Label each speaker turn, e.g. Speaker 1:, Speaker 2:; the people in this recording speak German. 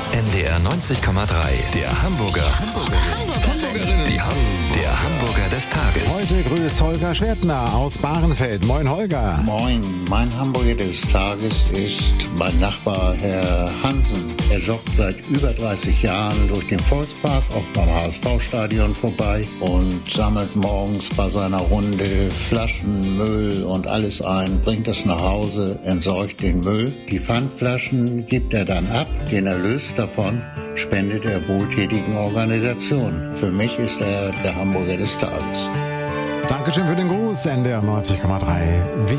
Speaker 1: NDR 90,3. Der Hamburger. Der Hamburger des Tages.
Speaker 2: Heute grüßt Holger Schwertner aus Bahrenfeld. Moin Holger.
Speaker 3: Moin, mein Hamburger des Tages ist mein Nachbar Herr Hansen. Er joggt seit über 30 Jahren durch den Volkspark, auch beim HSV-Stadion vorbei und sammelt morgens bei seiner Runde Flaschen, Müll und alles ein, bringt es nach Hause, entsorgt den Müll. Die Pfandflaschen gibt er dann ab, den Erlös davon spendet er wohltätigen Organisationen. Für mich ist er der Hamburger des Tages.
Speaker 2: Dankeschön für den Gruß, NDR 90,3.